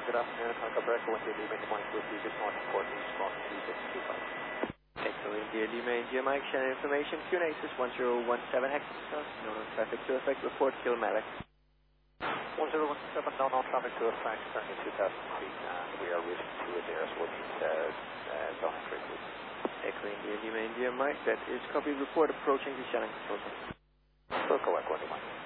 Good afternoon, Hotel Breco, India Lima, India Mike, with you this morning, Northeast, Squawk 2625. Echo India Lima, India Mike, channel information, QNASIS 1017X, no traffic to effect, report Kilmallock. 1017, no traffic to effect, currently 2,000 feet, and we are reaching to it there, so it means zone entry, please. Echo India Lima, India Mike, that is copy, report approaching the Shannon control center. Circle Echo India Mike.